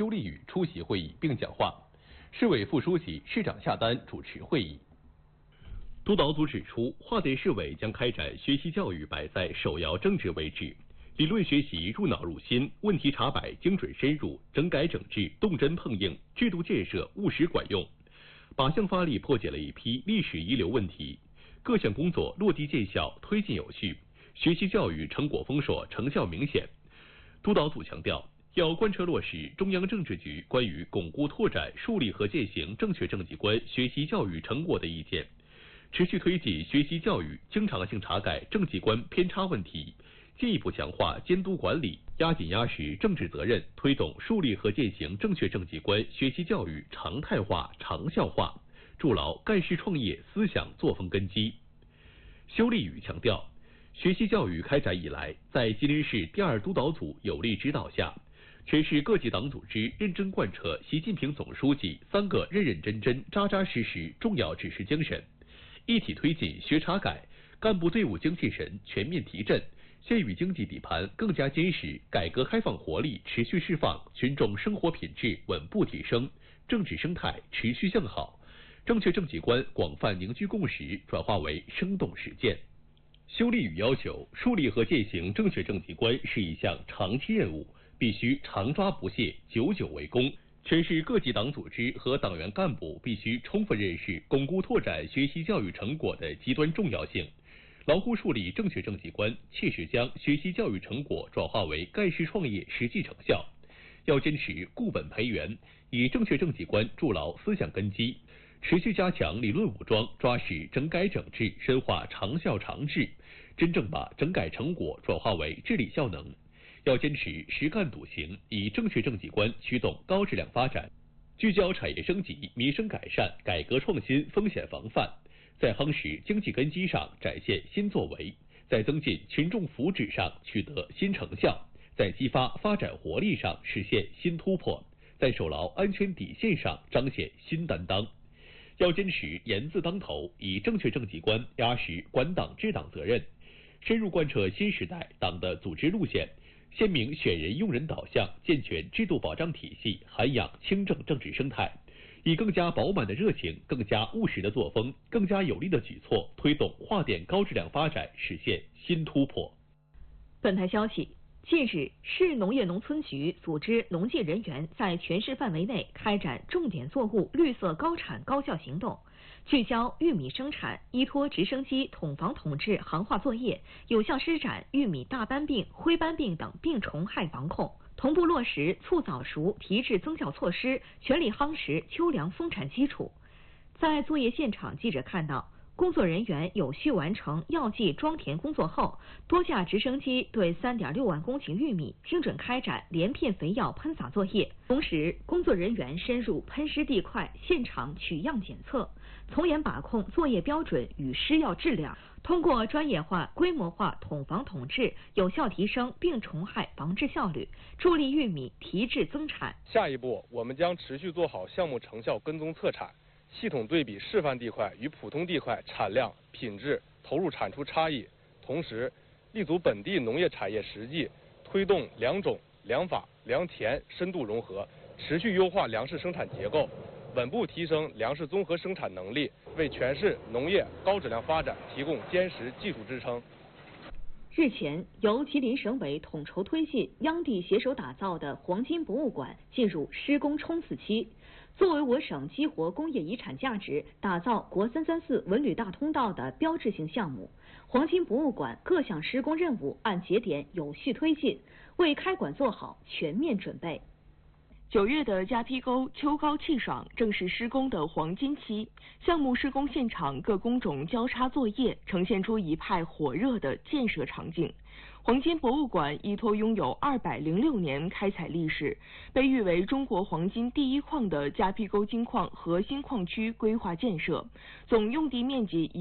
修立宇出席会议并讲话，市委副书记、市长夏丹主持会议。督导组指出，华北市委将开展学习教育摆在首要政治位置，理论学习入脑入心，问题查摆精准深入，整改整治动真碰硬，制度建设务实管用，靶向发力破解了一批历史遗留问题，各项工作落地见效，推进有序，学习教育成果丰硕，成效明显。督导组强调，要贯彻落实中央政治局关于巩固拓展树立和践行正确政绩观学习教育成果的意见，持续推进学习教育经常性查改政绩观偏差问题，进一步强化监督管理，压紧压实政治责任，推动树立和践行正确政绩观学习教育常态化、长效化，筑牢干事创业思想作风根基。修立宇强调，学习教育开展以来，在吉林市第2督导组有力指导下，全市各级党组织认真贯彻习近平总书记3个认认真真、扎扎实实重要指示精神，一体推进学查改，干部队伍精气神全面提振，县域经济底盘更加坚实，改革开放活力持续释放，群众生活品质稳步提升，政治生态持续向好，正确政绩观广泛凝聚共识，转化为生动实践。修立宇要求，树立和践行正确政绩观是一项长期任务，必须常抓不懈，久久为功。全市各级党组织和党员干部必须充分认识巩固拓展学习教育成果的极端重要性，牢固树立正确政绩观，切实将学习教育成果转化为干事创业实际成效。要坚持固本培元，以正确政绩观筑牢思想根基，持续加强理论武装，抓实整改整治，深化长效长治，真正把整改成果转化为治理效能。要坚持实干笃行，以正确政绩观驱动高质量发展，聚焦产业升级、民生改善、改革创新、风险防范，在夯实经济根基上展现新作为，在增进群众福祉上取得新成效，在激发发展活力上实现新突破，在守牢安全底线上彰显新担当。要坚持严字当头，以正确政绩观压实管党治党责任，深入贯彻新时代党的组织路线，鲜明选人用人导向，健全制度保障体系，涵养清正政治生态，以更加饱满的热情、更加务实的作风、更加有力的举措，推动划点高质量发展，实现新突破。 本台消息，近日，市农业农村局组织农界人员在全市范围内开展重点作物绿色高产高效行动，聚焦玉米生产，依托直升机统防统治行化作业，有效施展玉米大斑病、灰斑病等病虫害防控，同步落实促早熟提质增效措施，全力夯实秋粮丰产基础。在作业现场，记者看到，工作人员有序完成药剂装填工作后，多架直升机对3.6万公顷玉米精准开展连片肥药喷洒作业。同时，工作人员深入喷湿地块现场取样检测，从严把控作业标准与施药质量，通过专业化、规模化统防统治，有效提升病虫害防治效率，助力玉米提质增产。 下一步，我们将持续做好项目成效跟踪测产，系统对比示范地块与普通地块产量、品质、投入产出差异，同时立足本地农业产业实际，推动良种、良法、良田深度融合，持续优化粮食生产结构，稳步提升粮食综合生产能力，为全市农业高质量发展提供坚实技术支撑。 日前，由吉林省委统筹推进、央地携手打造的黄金博物馆进入施工冲刺期。作为我省激活工业遗产价值、打造国334文旅大通道的标志性项目，黄金博物馆各项施工任务按节点有序推进，为开馆做好全面准备。9月的加批沟秋高气爽，正是施工的黄金期。项目施工现场各工种交叉作业，呈现出一派火热的建设场景。黄金博物馆依托拥有206年开采历史，被誉为中国黄金第一矿的加批沟金矿核心矿区规划建设，总用地面积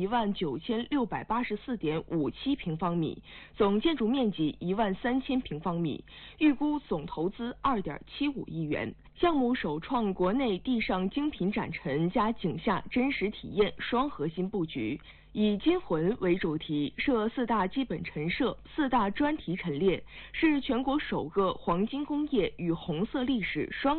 19684.57平方米，总建筑面积13000平方米，预估总投资2.75亿元。项目首创国内地上精品展陈加井下真实体验双核心布局，以金魂为主题，设4大基本陈设、4大专题陈列，是全国首个黄金工业与红色历史双